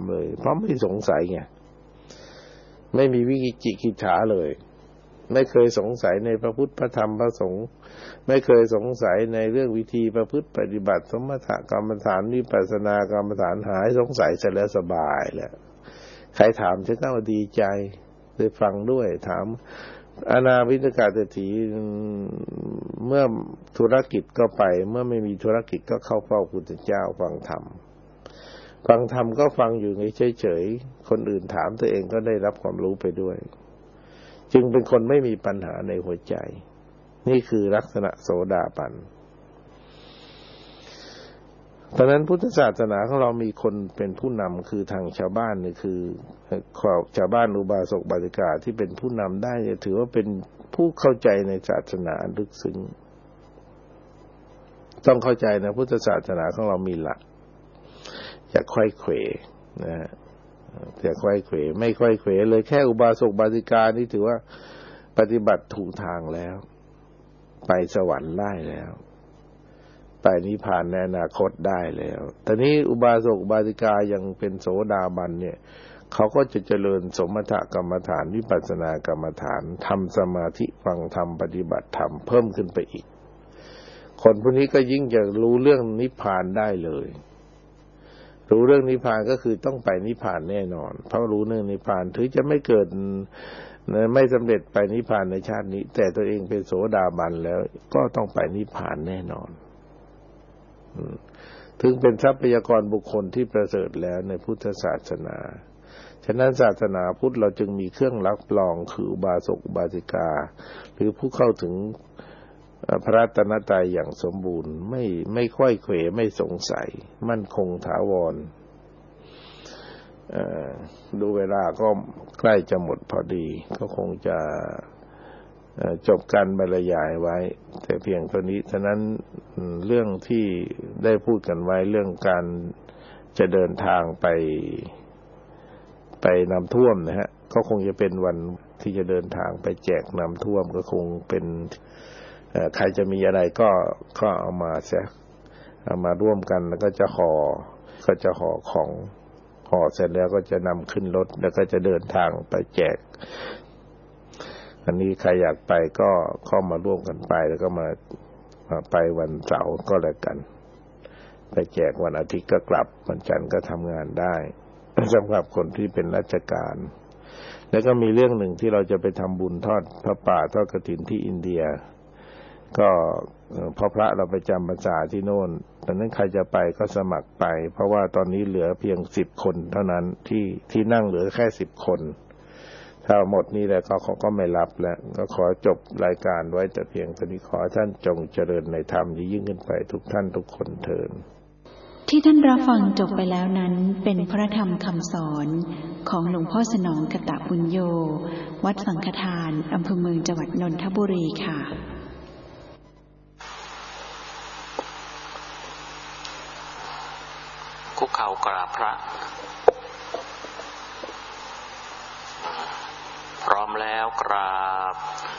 เลยเพราะไม่สงสัยไงไม่มีวิจิกิจฉาเลยไม่เคยสงสัยในพระพุทธพระธรรมพระสงฆ์ไม่เคยสงสัยในเรื่องวิธีประพฤติปฏิบัติสมถกรรมฐานวิปัสสนากรรมฐานหายสงสัยเสร็จแล้วสบายแล้วใครถามฉันก็ดีใจได้ฟังด้วยถามอานาวิตกาเศรษฐีเมื่อธุรกิจก็ไปเมื่อไม่มีธุรกิจก็เข้าเฝ้าพระพุทธเจ้าฟังธรรมก็ฟังอยู่เฉยๆคนอื่นถามตัวเองก็ได้รับความรู้ไปด้วยจึงเป็นคนไม่มีปัญหาในหัวใจนี่คือลักษณะโสดาปันตอนนั้นพุทธศาสนาของเรามีคนเป็นผู้นำคือทางชาวบ้านนี่คือชาวบ้านอุบาสกบาสิกาที่เป็นผู้นำได้ถือว่าเป็นผู้เข้าใจในศาสนาลึกซึ้งต้องเข้าใจนะพุทธศาสนาของเรามีหลักอย่าค่อยเขวนะฮะอย่าค่อยเขวไม่ค่อยเขวเลยแค่อุบาสกบาสิกานี่ถือว่าปฏิบัติถูกทางแล้วไปสวรรค์ได้แล้วไปนิพพานในอนาคตได้แล้วแต่นี้อุบาสกอุบาสิกายังเป็นโสดาบันเนี่ยเขาก็จะเจริญสมถกรรมฐานวิปัสสนากรรมฐานทำสมาธิฟังธรรมปฏิบัติธรรมเพิ่มขึ้นไปอีกคนพวกนี้ก็ยิ่งจะรู้เรื่องนิพพานได้เลยรู้เรื่องนิพพานก็คือต้องไปนิพพานแน่นอนเพราะรู้เรื่องนิพพานถึงจะไม่เกิดไม่สำเร็จไปนิพพานในชาตินี้แต่ตัวเองเป็นโสดาบันแล้วก็ต้องไปนิพพานแน่นอนถึงเป็นทรัพยากรบุคคลที่ประเสริฐแล้วในพุทธศาสนาฉะนั้นศาสนาพุทธเราจึงมีเครื่องรับรองคืออุบาสกอุบาสิกาหรือผู้เข้าถึงพระรัตนตรัยอย่างสมบูรณ์ไม่ค่อยเขวไม่สงสัยมั่นคงถาวรดูเวลาก็ใกล้จะหมดพอดีก็คงจะจบการบรรยายไว้แต่เพียงเท่านี้ฉะนั้นเรื่องที่ได้พูดกันไว้เรื่องการจะเดินทางไปน้ำท่วมนะฮะก็คงจะเป็นวันที่จะเดินทางไปแจกน้ำท่วมก็คงเป็นใครจะมีอะไรก็เอามาเสียเอามาร่วมกันแล้วก็จะห่อของห่อเสร็จแล้วก็จะนำขึ้นรถแล้วก็จะเดินทางไปแจกอันนี้ใครอยากไปก็เข้ามาร่วมกันไปแล้วก็มาไปวันเสาร์ก็แล้วกันไปแจกวันอาทิตย์ก็กลับวันจันทร์ก็ทำงานได้สำหรับคนที่เป็นราชการแล้วก็มีเรื่องหนึ่งที่เราจะไปทำบุญทอดพระป่าทอดกฐินที่อินเดียก็พอพระเราไปจำพรรษาที่โน่นตอนนั้นใครจะไปก็สมัครไปเพราะว่าตอนนี้เหลือเพียง10 คนเท่านั้นที่นั่งเหลือแค่10 คนถ้าหมดนี้แล้วเขาก็ไม่รับแล้วก็ขอจบรายการไว้แต่เพียงเท่านี้ขอท่านจงเจริญในธรรมยิ่งขึ้นไปทุกท่านทุกคนเทอญที่ท่านรับฟังจบไปแล้วนั้นเป็นพระธรรมคำสอนของหลวงพ่อสนองกตปุญโญวัดสังฆทานอำเภอเมืองจังหวัดนนทบุรีค่ะคุกเข่ากราบพระพร้อมแล้วกราบ